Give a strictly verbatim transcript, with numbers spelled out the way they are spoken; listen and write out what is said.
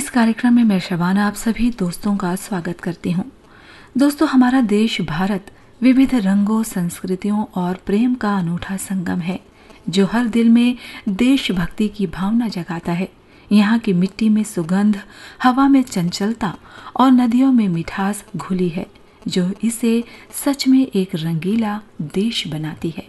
इस कार्यक्रम में मैं शबाना आप सभी दोस्तों का स्वागत करती हूँ। दोस्तों, हमारा देश भारत विविध रंगों, संस्कृतियों और प्रेम का अनूठा संगम है जो हर दिल में देशभक्ति की भावना जगाता है। यहाँ की मिट्टी में सुगंध, हवा में चंचलता और नदियों में मिठास घुली है जो इसे सच में एक रंगीला देश बनाती है।